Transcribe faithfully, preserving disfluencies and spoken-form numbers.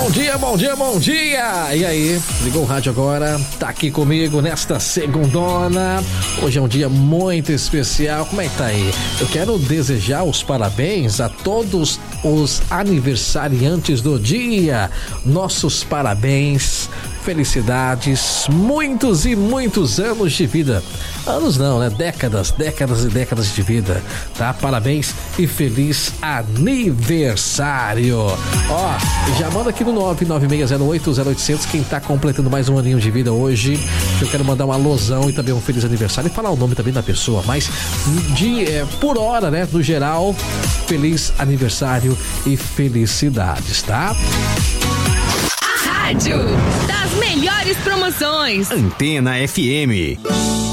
Bom dia, bom dia, bom dia! E aí, ligou o rádio agora, tá aqui comigo nesta segundona. Hoje é um dia muito especial, como é que tá aí? Eu quero desejar os parabéns a todos os aniversariantes do dia. Nossos parabéns, felicidades, muitos e muitos anos de vida. Anos não, né? Décadas, décadas e décadas de vida, tá? Parabéns e feliz aniversário. Ó, já manda aqui no nove nove seis zero oito zero oitocentos quem tá completando mais um aninho de vida hoje. Eu quero mandar uma alusão e também um feliz aniversário e falar o nome também da pessoa, mas de, é, por hora, né? No geral, feliz aniversário e felicidades, tá? A rádio das melhores promoções. Antena F M.